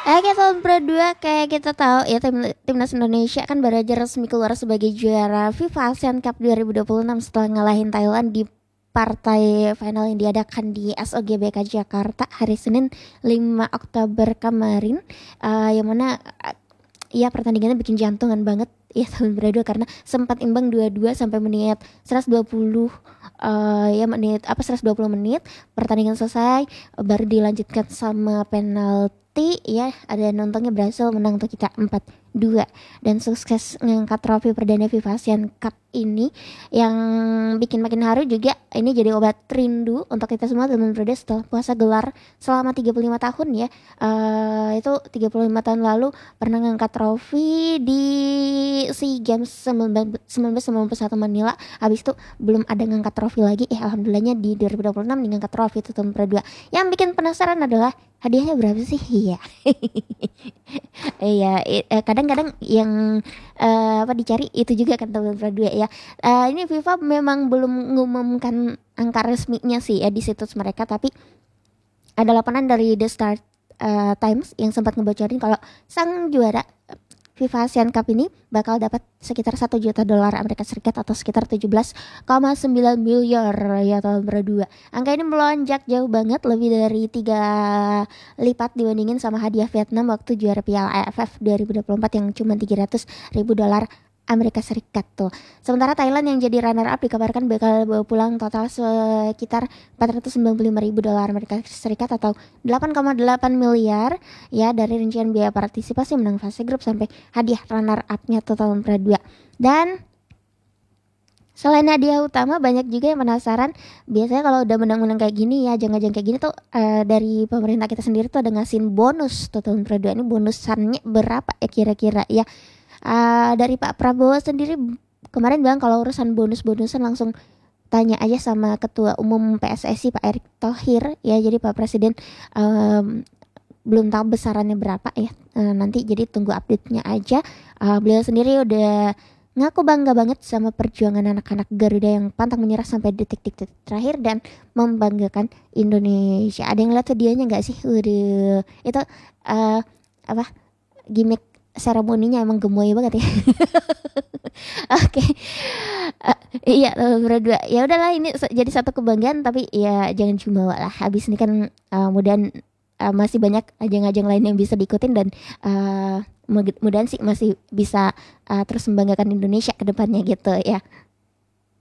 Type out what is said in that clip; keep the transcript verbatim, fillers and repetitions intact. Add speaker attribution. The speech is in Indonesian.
Speaker 1: Oke, tahun berdua kayak kita tahu ya tim timnas Indonesia kan baru aja resmi keluar sebagai juara FIFA ASEAN Cup dua ribu dua puluh enam setelah ngalahin Thailand di partai final yang diadakan di S O G B K Jakarta hari Senin lima Oktober kemarin. Uh, yang mana uh, ya pertandingannya bikin jantungan banget ya tahun berdua karena sempat imbang dua dua sampai menit seratus dua puluh, uh, ya menit apa seratus dua puluh menit pertandingan selesai, baru dilanjutkan sama penalti ya. Ada nontonnya Brasil menang untuk kita empat dua dan sukses ngangkat trofi perdana FIFA ASEAN Cup ini. Yang bikin makin haru juga, ini jadi obat rindu untuk kita semua teman berada setelah puasa gelar selama tiga puluh lima tahun ya. Uh, itu tiga puluh lima tahun lalu pernah ngangkat trofi di SEA Games seribu sembilan ratus sembilan puluh satu Manila. Habis itu belum ada ngangkat trofi lagi. Eh alhamdulillahnya di dua ribu dua puluh enam ngangkat trofi itu tahun berdua. Yang bikin penasaran adalah hadiahnya berapa sih? Iya. Iya, eh, kadang-kadang yang uh, apa dicari itu juga kan tahun berdua ya. Uh, ini FIFA memang belum mengumumkan angka resminya sih ya di situs mereka, tapi ada laporan dari The Star uh, Times yang sempat ngebocorin kalau sang juara FIFA ASEAN Cup ini bakal dapat sekitar satu juta dolar Amerika Serikat atau sekitar tujuh belas koma sembilan miliar ya tahun berdua. Angka ini melonjak jauh banget, lebih dari tiga lipat dibandingin sama hadiah Vietnam waktu juara Piala A F F dua ribu dua puluh empat yang cuma tiga ratus ribu dolar Amerika Serikat tuh. Sementara Thailand yang jadi runner up dikabarkan bakal bawa pulang total sekitar empat ratus sembilan puluh lima ribu dolar Amerika Serikat atau delapan koma delapan miliar ya, dari rincian biaya partisipasi menang fase grup sampai hadiah runner up-nya tuh tahun berdua. Dan selain hadiah utama, banyak juga yang penasaran. Biasanya kalau udah menang-menang kayak gini ya, ajang-ajang kayak gini tuh uh, dari pemerintah kita sendiri tuh ada ngasihin bonus tuh tahun berdua. Ini bonusannya berapa ya kira-kira ya? Uh, dari Pak Prabowo sendiri kemarin bilang kalau urusan bonus-bonusan langsung tanya aja sama Ketua Umum P S S I Pak Erick Thohir ya. Jadi Pak Presiden um, belum tahu besarannya berapa ya, uh, nanti jadi tunggu update-nya aja. Uh, beliau sendiri udah ngaku bangga banget sama perjuangan anak-anak Garuda yang pantang menyerah sampai detik-detik terakhir dan membanggakan Indonesia. Ada yang lihat videonya nggak sih? Udah itu uh, apa gimmick seremoninya emang gemoy banget ya. Oke. Okay. Uh, iya berdua. Ya udahlah, ini jadi satu kebanggaan, tapi ya jangan cuma lah. Habis ini kan uh, mudahan uh, masih banyak ajang-ajang lain yang bisa diikutin dan uh, mudahan sih masih bisa uh, terus membanggakan Indonesia ke depannya gitu ya.